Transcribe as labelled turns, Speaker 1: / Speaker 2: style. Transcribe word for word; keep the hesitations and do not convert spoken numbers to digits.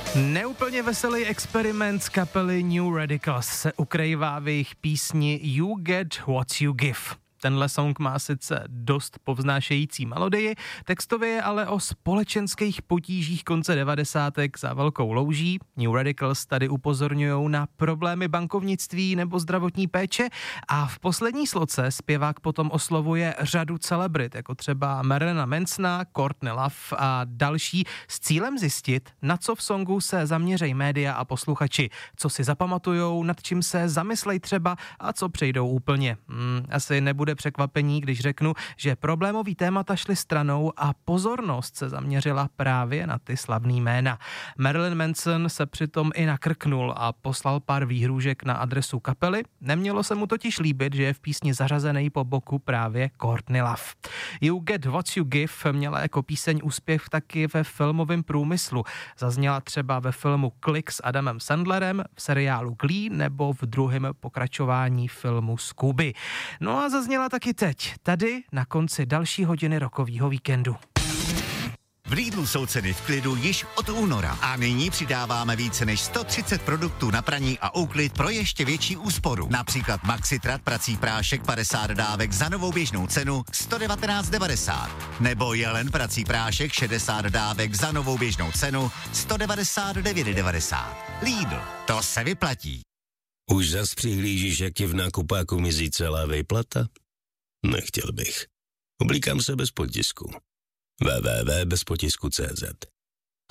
Speaker 1: Neúplně veselý experiment z kapely New Radicals se ukrývá v jejich písni You Get What You Give. Tenhle song má sice dost povznášející melodii, textově je ale o společenských potížích konce devadesátek za velkou louží. New Radicals tady upozorňují na problémy bankovnictví nebo zdravotní péče a v poslední sloce zpěvák potom oslovuje řadu celebrit, jako třeba Marilyna Mansona, Courtney Love a další, s cílem zjistit, na co v songu se zaměří média a posluchači, co si zapamatujou, nad čím se zamyslej třeba a co přejdou úplně. Hmm, asi nebude překvapení, když řeknu, že problémový témata šly stranou a pozornost se zaměřila právě na ty slavný jména. Marilyn Manson se přitom i nakrknul a poslal pár výhrůžek na adresu kapely. Nemělo se mu totiž líbit, že je v písni zařazený po boku právě Courtney Love. You Get What You Give měla jako píseň úspěch taky ve filmovém průmyslu. Zazněla třeba ve filmu Click s Adamem Sandlerem, v seriálu Glee nebo v druhém pokračování filmu Scooby. No a zazněla taky teď, tady na konci další hodiny rokového víkendu.
Speaker 2: V Lidlu jsou ceny v klidu již od února a nyní přidáváme více než sto třicet produktů na praní a úklid pro ještě větší úsporu. Například Maxitrat prací prášek padesát dávek za novou běžnou cenu sto devatenáct devadesát nebo Jelen prací prášek šedesát dávek za novou běžnou cenu sto devadesát devět devadesát. Lidl, to se vyplatí.
Speaker 3: Už zas přihlížíš, jak ti v nákupáku mizí celá výplata? Nechtěl bych. Oblíkám se bez potisku. w w w tečka bez potisku tečka cé zet